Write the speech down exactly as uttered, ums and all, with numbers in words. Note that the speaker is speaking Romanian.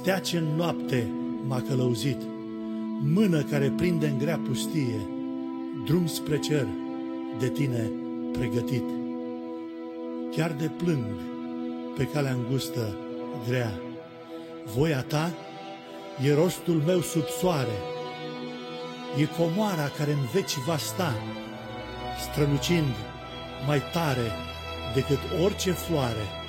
Steace în noapte m-a călăuzit, mână care prinde în grea pustie, drum spre cer de tine pregătit. Chiar de plâng pe calea îngustă grea, voia ta e rostul meu sub soare, e comoara care în veci va sta, strălucind mai tare decât orice floare.